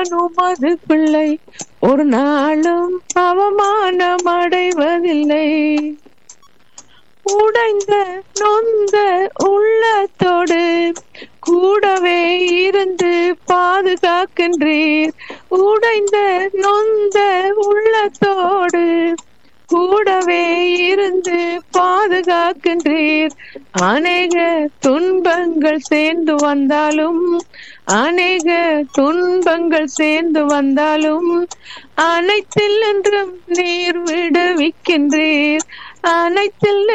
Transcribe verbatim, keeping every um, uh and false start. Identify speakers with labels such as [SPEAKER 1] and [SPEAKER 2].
[SPEAKER 1] நான் உமது பிள்ளை, ஒரு நாளும் அவமானம் அடைவதில்லை. உடைந்த நொந்த உள்ளத்தோடு கூடவே இருந்து பாதுகாக்கின்றீர். உடைந்த நொந்த உள்ளத்தோடு கூடவே இருந்து பாதுகாக்கின்றீர். அநேக துன்பங்கள் சேர்ந்து வந்தாலும் அநேக துன்பங்கள் சேர்ந்து வந்தாலும் அனைத்தில் என்றும் நீர் விடுவிக்கின்றீர். அனைத்தில்